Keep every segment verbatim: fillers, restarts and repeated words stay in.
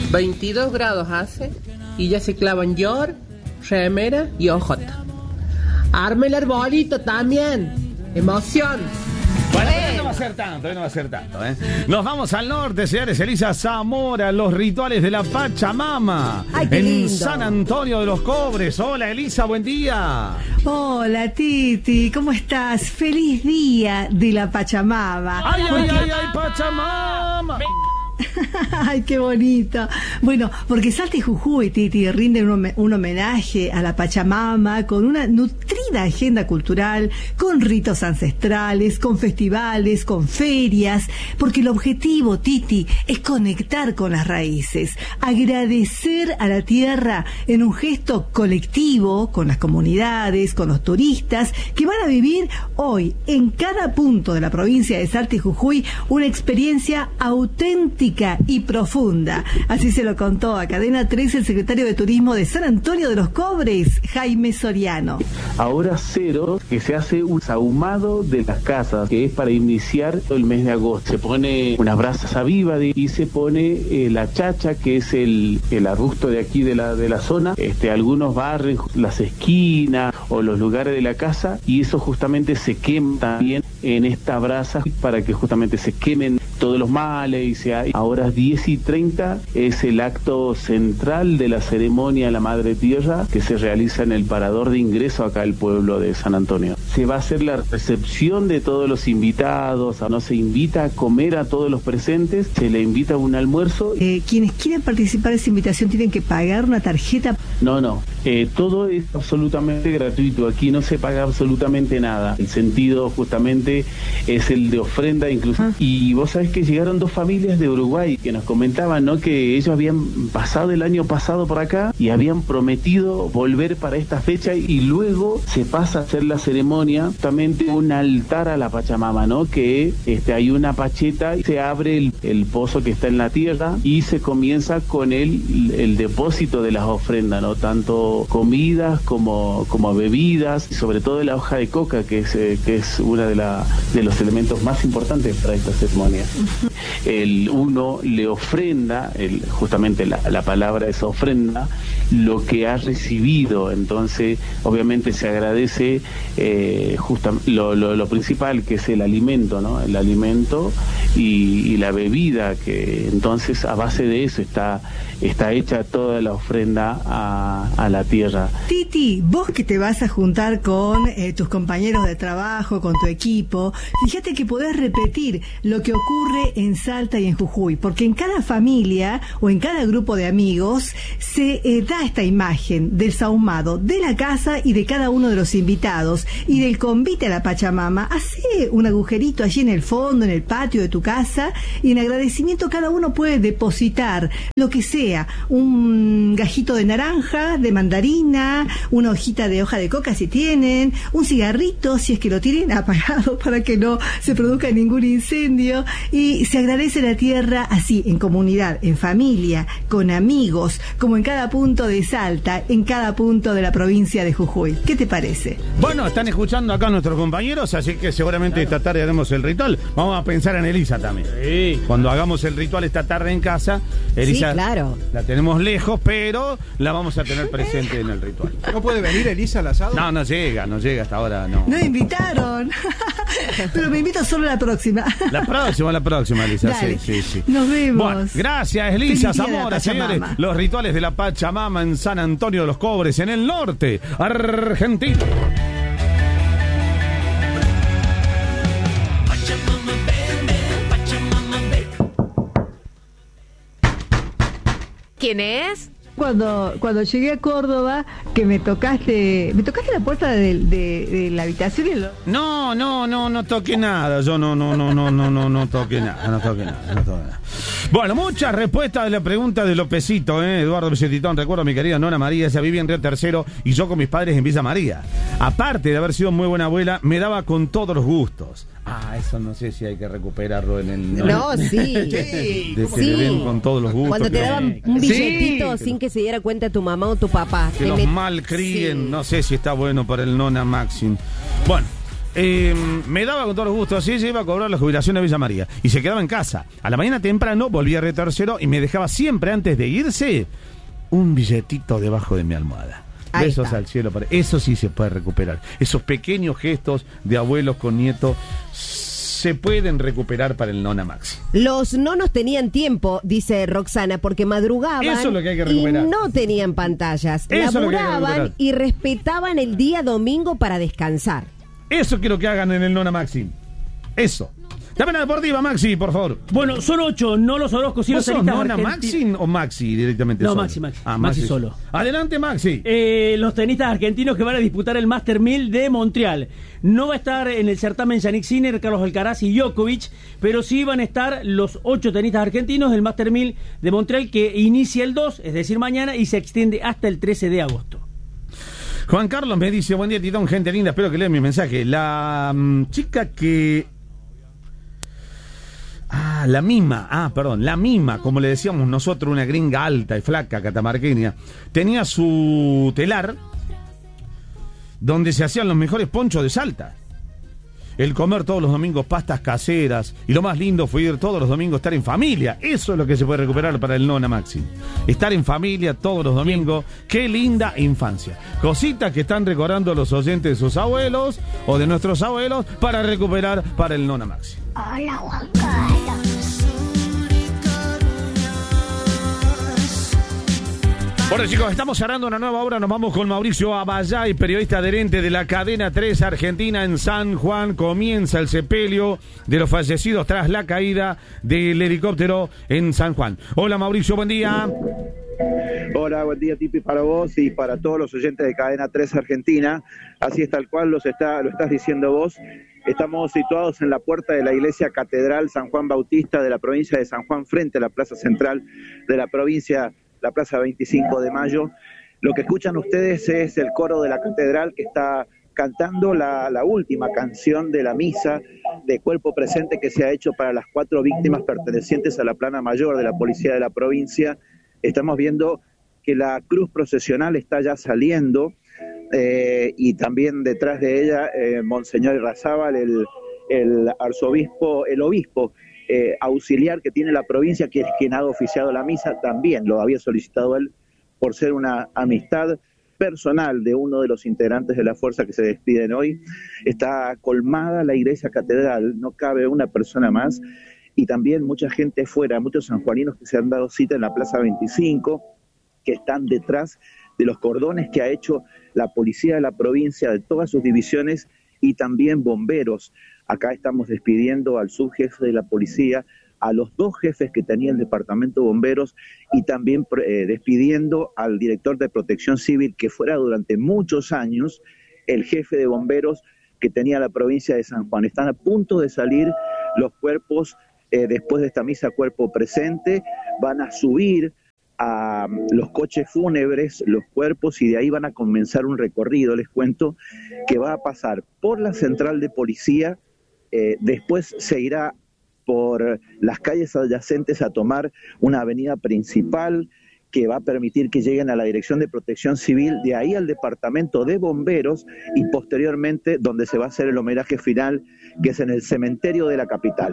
veintidós grados hace y ya se clavan short, remera y ojota. Arme el arbolito también. Emoción. Bueno, pero no va a ser tanto, no va a ser tanto, ¿eh? Nos vamos al norte, señores. Elisa Zamora, los rituales de la Pachamama. Ay, qué en lindo. San Antonio de los Cobres. Hola, Elisa, buen día. Hola, Titi, ¿cómo estás? Feliz día de la Pachamama. ¡Ay, ay, ay, ay, Pachamama! Ay, qué bonito. Bueno, porque Salta y Jujuy, Titi, rinden un, un homenaje a la Pachamama con una nutrida agenda cultural, con ritos ancestrales, con festivales, con ferias, porque el objetivo, Titi, es conectar con las raíces, agradecer a la tierra en un gesto colectivo con las comunidades, con los turistas que van a vivir hoy en cada punto de la provincia de Salta y Jujuy una experiencia auténtica y profunda. Así se lo contó a Cadena tres el secretario de Turismo de San Antonio de los Cobres, Jaime Soriano. Ahora cero, que se hace un sahumado de las casas, que es para iniciar el mes de agosto. Se pone unas brasas a viva y se pone eh, la chacha, que es el, el arbusto de aquí de la, de la zona. Este, algunos barren las esquinas o los lugares de la casa y eso justamente se quema también en esta brasa para que justamente se quemen todos los males y se hay. Ahora diez y treinta es el acto central de la ceremonia a la Madre Tierra que se realiza en el parador de ingreso acá al pueblo de San Antonio. Se va a hacer la recepción de todos los invitados, no se invita a comer a todos los presentes, se le invita a un almuerzo. Eh, quienes quieren participar de esa invitación tienen que pagar una tarjeta. No, no, eh, todo es absolutamente gratuito, aquí no se paga absolutamente nada. El sentido justamente es el de ofrenda incluso. Ah. Y vos sabés que llegaron dos familias de Uruguay que nos comentaban, ¿no?, que ellos habían pasado el año pasado por acá y habían prometido volver para esta fecha y luego se pasa a hacer la ceremonia, justamente un altar a la Pachamama, ¿no?, que este, hay una pacheta y se abre el, el pozo que está en la tierra y se comienza con el, el depósito de las ofrendas, ¿no?, tanto comidas como, como bebidas y sobre todo de la hoja de coca, que es, eh, que es una de, la, de los elementos más importantes para esta ceremonia. El uno le ofrenda, el, justamente la, la palabra es ofrenda, lo que ha recibido. Entonces obviamente se agradece eh, justa, lo, lo, lo principal, que es el alimento, ¿no? El alimento y, y la bebida, que entonces a base de eso está, está hecha toda la ofrenda a, a la tierra. Titi, vos que te vas a juntar con eh, tus compañeros de trabajo, con tu equipo, fíjate que podés repetir lo que ocurre en Salta y en Jujuy, porque en cada familia o en cada grupo de amigos se eh, da esta imagen del sahumado de la casa y de cada uno de los invitados y del convite a la Pachamama. Hacé un agujerito allí en el fondo, en el patio de tu casa, y en agradecimiento cada uno puede depositar lo que sea, un gajito de naranja, de mandarina, una hojita de hoja de coca si tienen, un cigarrito si es que lo tienen apagado para que no se produzca ningún incendio, y se agradece la tierra así, en comunidad, en familia, con amigos, como en cada punto de Salta, en cada punto de la provincia de Jujuy. ¿Qué te parece? Bueno, están escuchando acá nuestros compañeros, así que seguramente claro, esta tarde haremos el ritual. Vamos a pensar en Elisa también. Sí. Cuando hagamos el ritual esta tarde en casa, Elisa, sí, claro, la tenemos lejos, pero la vamos a tener presente en el ritual. ¿No puede venir Elisa al asado? No, no llega, no llega hasta ahora, no. No invitaron. Pero me invito solo la próxima. La próxima, la próxima, Elisa. Sí, sí, sí. Nos vemos. Bueno, gracias, Elisa Zamora, señores. Los rituales de la Pachamama en San Antonio de los Cobres, en el norte argentino. ¿Quién es? Cuando, cuando llegué a Córdoba, que me tocaste, me tocaste la puerta de, de, de la habitación y lo... No, no, no, no toqué nada. Yo no, no, no, no, no, no, no toqué nada, no toqué nada, no toqué nada. Bueno, muchas respuestas de la pregunta de Lopecito, ¿eh? Eduardo Pesetitón. Recuerdo a mi querida nona María, ella vivía en Río Tercero y yo con mis padres en Villa María. Aparte de haber sido muy buena abuela, me daba con todos los gustos. Ah, eso no sé si hay que recuperarlo en el... No, sí. Sí. De que le den con todos los gustos. Cuando te daban un billetito sí, sin que se diera cuenta tu mamá o tu papá. Que los met... malcríen, sí. No sé si está bueno para el nona Maxim. Bueno. eh, me daba con todos los gustos, así se iba a cobrar la jubilación de Villa María. Y se quedaba en casa. A la mañana temprano volvía a Río Tercero y me dejaba siempre antes de irse un billetito debajo de mi almohada. Ahí Besos está. al cielo. Para... Eso sí se puede recuperar. Esos pequeños gestos de abuelos con nietos se pueden recuperar para el Nona Maxi. Los nonos tenían tiempo, dice Roxana, porque madrugaban. Eso es lo que hay que recuperar. Y no tenían pantallas. Eso es lo que hay que Laburaban recuperar. y respetaban el día domingo para descansar. Eso quiero que hagan en el Nona Maxi. Eso. Dame la deportiva, Maxi, por favor. Bueno, son ocho, no los Orozcos, sino ¿Vos sos tenistas Nona argentinos. Maxi o Maxi directamente? No, solo? Maxi, Maxi. Ah, Maxi solo. Adelante, Maxi. Eh, los tenistas argentinos que van a disputar el Master mil de Montreal. No va a estar en el certamen Yannick Sinner, Carlos Alcaraz y Djokovic, pero sí van a estar los ocho tenistas argentinos del Master mil de Montreal, que inicia el dos, es decir, mañana, y se extiende hasta el trece de agosto. Juan Carlos me dice, buen día, Titón, gente linda, espero que lean mi mensaje. La um, chica que... Ah, la mima, ah, perdón, la mima, como le decíamos nosotros, una gringa alta y flaca, catamarqueña, tenía su telar donde se hacían los mejores ponchos de Salta. El comer todos los domingos pastas caseras, y lo más lindo fue ir todos los domingos, estar en familia. Eso es lo que se puede recuperar para el Nona Maxi. Estar en familia todos los domingos, qué linda infancia. Cositas que están recordando los oyentes de sus abuelos o de nuestros abuelos para recuperar para el Nona Maxi. Hola, Juan Carlos. Bueno, chicos, estamos cerrando una nueva obra. Nos vamos con Mauricio Abayay, periodista adherente de la cadena tres Argentina en San Juan. Comienza el sepelio de los fallecidos tras la caída del helicóptero en San Juan. Hola, Mauricio, buen día. Hola, buen día, Tipi, para vos y para todos los oyentes de Cadena tres Argentina. Así es, tal cual los está, lo estás diciendo vos. Estamos situados en la puerta de la iglesia Catedral San Juan Bautista de la provincia de San Juan, frente a la plaza central de la provincia, la plaza veinticinco de mayo. Lo que escuchan ustedes es el coro de la catedral que está cantando la, la última canción de la misa de cuerpo presente que se ha hecho para las cuatro víctimas pertenecientes a la plana mayor de la policía de la provincia. Estamos viendo que la cruz procesional está ya saliendo eh, y también detrás de ella eh, Monseñor Irrazábal, el, el arzobispo, el obispo eh, auxiliar que tiene la provincia, que es quien ha oficiado la misa, también lo había solicitado él por ser una amistad personal de uno de los integrantes de la fuerza que se despiden hoy. Está colmada la iglesia catedral, no cabe una persona más, y también mucha gente fuera, muchos sanjuaninos que se han dado cita en la plaza veinticinco, que están detrás de los cordones que ha hecho la policía de la provincia, de todas sus divisiones, y también bomberos. Acá estamos despidiendo al subjefe de la policía, a los dos jefes que tenía el departamento de bomberos, y también eh, despidiendo al director de protección civil, que fuera durante muchos años el jefe de bomberos que tenía la provincia de San Juan. Están a punto de salir los cuerpos eh, después de esta misa cuerpo presente, van a subir a um, los coches fúnebres, los cuerpos, y de ahí van a comenzar un recorrido, les cuento, que va a pasar por la central de policía, eh, después se irá por las calles adyacentes a tomar una avenida principal que va a permitir que lleguen a la Dirección de Protección Civil, de ahí al Departamento de Bomberos, y posteriormente donde se va a hacer el homenaje final, que es en el cementerio de la capital.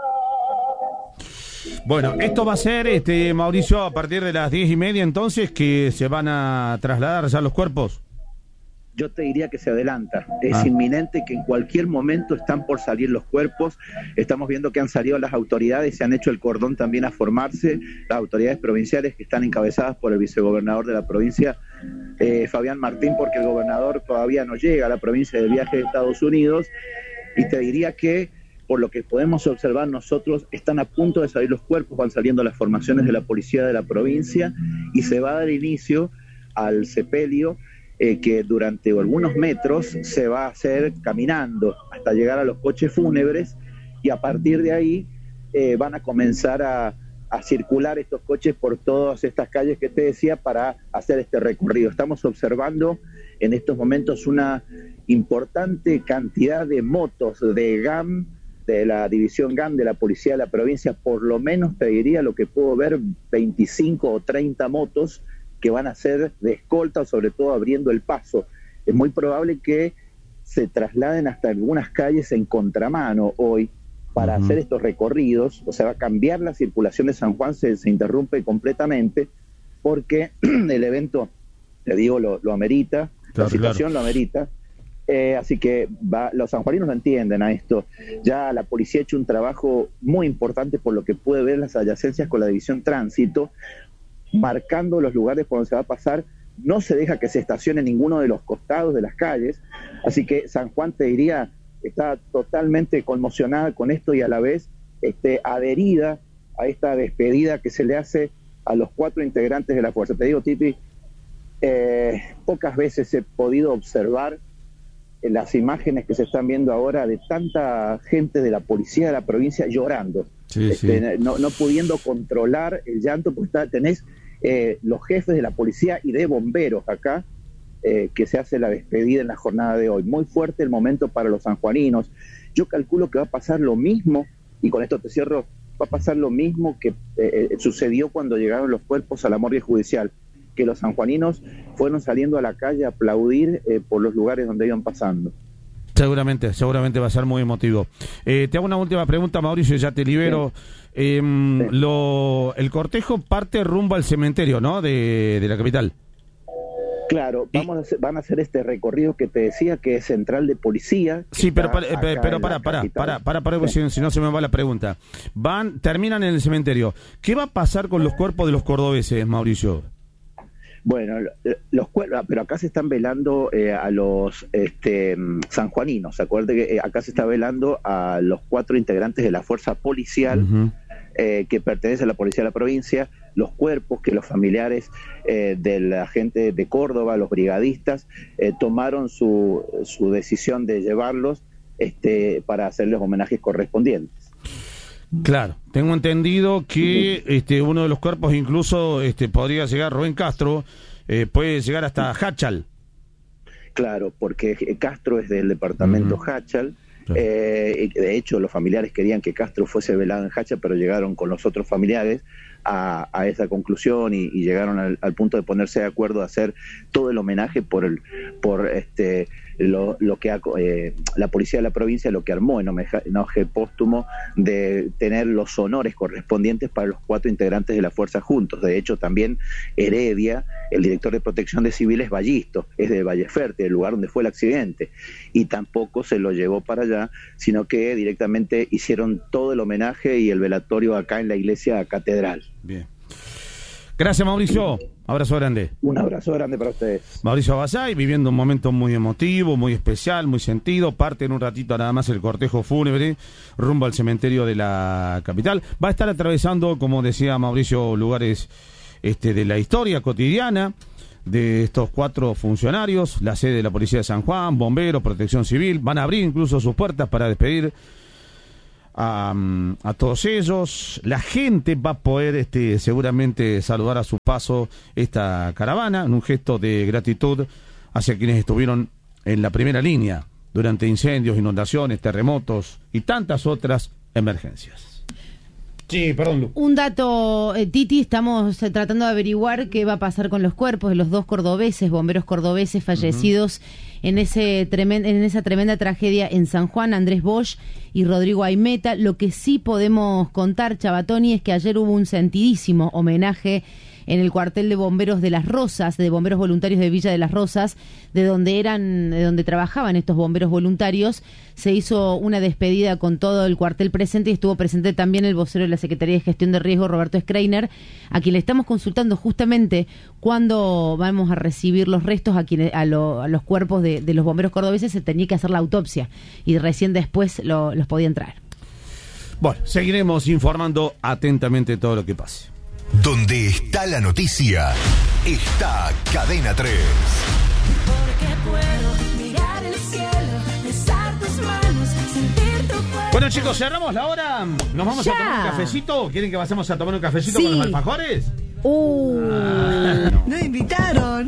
Bueno, esto va a ser, este Mauricio, a partir de las diez y media, entonces, que se van a trasladar ya los cuerpos. Yo te diría que se adelanta, es ah. inminente que en cualquier momento están por salir los cuerpos. Estamos viendo que han salido las autoridades, se han hecho el cordón también a formarse, las autoridades provinciales que están encabezadas por el vicegobernador de la provincia, eh, Fabián Martín, porque el gobernador todavía no llega a la provincia de viaje de Estados Unidos, y te diría que, por lo que podemos observar nosotros, están a punto de salir los cuerpos, van saliendo las formaciones de la policía de la provincia, y se va a dar inicio al sepelio, Eh, que durante algunos metros se va a hacer caminando hasta llegar a los coches fúnebres, y a partir de ahí eh, van a comenzar a, a circular estos coches por todas estas calles que te decía para hacer este recorrido. Estamos observando en estos momentos una importante cantidad de motos de G A M, de la división G A M de la policía de la provincia, por lo menos te diría, lo que puedo ver, veinticinco o treinta motos que van a ser de escolta, sobre todo abriendo el paso. Es muy probable que se trasladen hasta algunas calles en contramano hoy para uh-huh. hacer estos recorridos. O sea, va a cambiar la circulación de San Juan, se, se interrumpe completamente porque el evento, te digo, lo, lo amerita, claro, la situación claro. lo amerita. Eh, así que va, los sanjuaninos no entienden a esto. Ya la policía ha hecho un trabajo muy importante por lo que puede ver las adyacencias con la división tránsito, marcando los lugares por donde se va a pasar. No se deja que se estacione en ninguno de los costados de las calles, así que San Juan, te diría, está totalmente conmocionada con esto y a la vez este, adherida a esta despedida que se le hace a los cuatro integrantes de la fuerza. Te digo, Tipi, eh, pocas veces he podido observar las imágenes que se están viendo ahora de tanta gente de la policía de la provincia llorando, sí, este, sí. No, no pudiendo controlar el llanto, porque está, tenés eh, los jefes de la policía y de bomberos acá, eh, que se hace la despedida en la jornada de hoy. Muy fuerte el momento para los sanjuaninos. Yo calculo que va a pasar lo mismo, y con esto te cierro, va a pasar lo mismo que eh, sucedió cuando llegaron los cuerpos a la morgue judicial, que los sanjuaninos fueron saliendo a la calle a aplaudir eh, por los lugares donde iban pasando. Seguramente, seguramente va a ser muy emotivo. Eh, te hago una última pregunta, Mauricio, ya te libero. Sí. Eh, sí. Lo, el cortejo parte rumbo al cementerio, ¿no?, de, de la capital. Claro, vamos a hacer, van a hacer este recorrido que te decía, que es central de policía. Sí, pero para, pero, pero para, para, para, para, para, sí. si, si no se me va la pregunta. Van, terminan en el cementerio. ¿Qué va a pasar con los cuerpos de los cordobeses, Mauricio? Bueno, los pero acá se están velando eh, a los este, sanjuaninos. Acuérdate que eh, acá se está velando a los cuatro integrantes de la fuerza policial uh-huh. eh, que pertenece a la policía de la provincia, los cuerpos que los familiares eh, de la gente de Córdoba, los brigadistas, eh, tomaron su, su decisión de llevarlos este, para hacerles homenajes correspondientes. Claro, tengo entendido que este, uno de los cuerpos incluso este, podría llegar, Rubén Castro, eh, puede llegar hasta Hachal. Claro, porque Castro es del departamento uh-huh. Hachal. Claro. Eh, de hecho, los familiares querían que Castro fuese velado en Hachal, pero llegaron con los otros familiares a, a esa conclusión y, y llegaron al, al punto de ponerse de acuerdo a hacer todo el homenaje por el, por este lo, lo que ha, eh, la policía de la provincia lo que armó en homenaje póstumo de tener los honores correspondientes para los cuatro integrantes de la fuerza juntos. De hecho, también Heredia, el director de protección de civiles, Ballisto, es de Valleferte, el lugar donde fue el accidente, y tampoco se lo llevó para allá, sino que directamente hicieron todo el homenaje y el velatorio acá en la iglesia catedral. Bien. Gracias, Mauricio. Abrazo grande. Un abrazo grande para ustedes. Mauricio Basay, viviendo un momento muy emotivo, muy especial, muy sentido. Parte en un ratito nada más el cortejo fúnebre rumbo al cementerio de la capital. Va a estar atravesando, como decía Mauricio, lugares este, de la historia cotidiana de estos cuatro funcionarios, la sede de la Policía de San Juan, bomberos, protección civil. Van a abrir incluso sus puertas para despedir A, a todos ellos. La gente va a poder este, seguramente saludar a su paso esta caravana en un gesto de gratitud hacia quienes estuvieron en la primera línea durante incendios, inundaciones, terremotos y tantas otras emergencias. Sí, perdón, Lu. Un dato, eh, Titi, estamos eh, tratando de averiguar qué va a pasar con los cuerpos de los dos cordobeses, bomberos cordobeses fallecidos uh-huh. en ese tremen- en esa tremenda tragedia en San Juan, Andrés Bosch y Rodrigo Aimeta. Lo que sí podemos contar, Chabatoni, es que ayer hubo un sentidísimo homenaje en el cuartel de bomberos de Las Rosas, de bomberos voluntarios de Villa de Las Rosas, de donde eran, de donde trabajaban estos bomberos voluntarios. Se hizo una despedida con todo el cuartel presente y estuvo presente también el vocero de la Secretaría de Gestión de Riesgo, Roberto Schreiner, a quien le estamos consultando justamente cuándo vamos a recibir los restos a quienes, a, lo, a los cuerpos de, de los bomberos cordobeses. Se tenía que hacer la autopsia y recién después lo, los podían traer. Bueno, seguiremos informando atentamente todo lo que pase. Donde está la noticia, está Cadena tres. Porque puedo mirar el cielo, besar tus manos, sentir tu cuerpo. Bueno, chicos, cerramos la hora. ¿Nos vamos ya. a tomar un cafecito? ¿Quieren que pasemos a tomar un cafecito sí. con los alfajores? Uh, ah, no. no invitaron.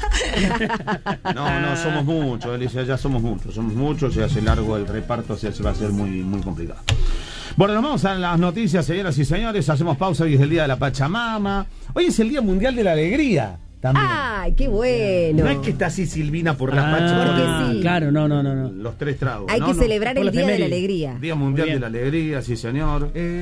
No, no, somos muchos, Alicia, ya somos muchos, somos muchos, se hace largo el reparto, se va a ser muy, muy complicado. Bueno, nos vamos a las noticias, señoras y señores. Hacemos pausa. Hoy es el Día de la Pachamama. Hoy es el Día Mundial de la Alegría. También. ¡Ay, qué bueno! No es que está así Silvina por las Ah, pachas, porque sí. Claro, no, no, no, no. los tres tragos. Hay no, que no. celebrar Por el las Día de la efemérides. Alegría. Día Mundial Muy de bien. la Alegría, sí señor.